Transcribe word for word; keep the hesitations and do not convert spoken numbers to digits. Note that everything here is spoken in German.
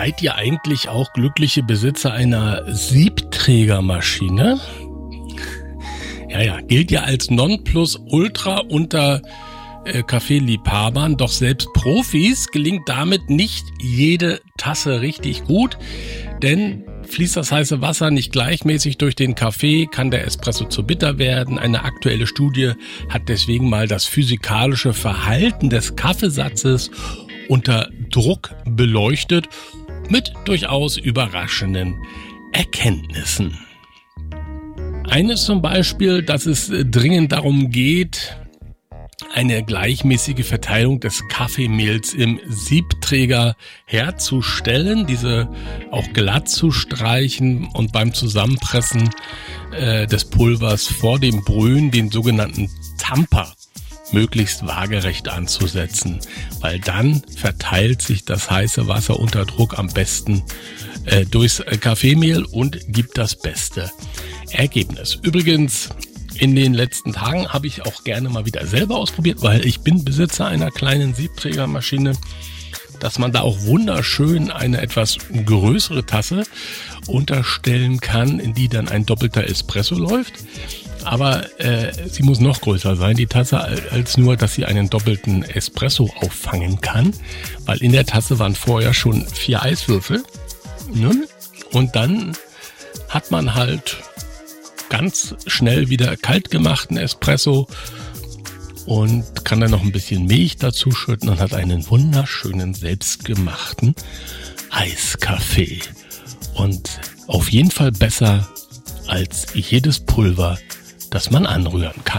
Seid ihr eigentlich auch glückliche Besitzer einer Siebträgermaschine? Ja, ja, gilt ja als Nonplusultra unter äh, Kaffeeliebhabern, doch selbst Profis gelingt damit nicht jede Tasse richtig gut, denn fließt das heiße Wasser nicht gleichmäßig durch den Kaffee, kann der Espresso zu bitter werden. Eine aktuelle Studie hat deswegen mal das physikalische Verhalten des Kaffeesatzes unter Druck beleuchtet, mit durchaus überraschenden Erkenntnissen. Eines zum Beispiel, dass es dringend darum geht, eine gleichmäßige Verteilung des Kaffeemehls im Siebträger herzustellen, diese auch glatt zu streichen und beim Zusammenpressen äh, des Pulvers vor dem Brühen den sogenannten Tamper möglichst waagerecht anzusetzen, weil dann verteilt sich das heiße Wasser unter Druck am besten äh, durchs Kaffeemehl und gibt das beste Ergebnis. Übrigens, in den letzten Tagen habe ich auch gerne mal wieder selber ausprobiert, weil ich bin Besitzer einer kleinen Siebträgermaschine, dass man da auch wunderschön eine etwas größere Tasse unterstellen kann, in die dann ein doppelter Espresso läuft. Aber äh, sie muss noch größer sein, die Tasse, als nur, dass sie einen doppelten Espresso auffangen kann, weil in der Tasse waren vorher schon vier Eiswürfel. Ne? Und dann hat man halt ganz schnell wieder kalt gemachten Espresso und kann dann noch ein bisschen Milch dazu schütten und hat einen wunderschönen selbstgemachten Eiskaffee. Und auf jeden Fall besser als jedes Pulver, das man anrühren kann.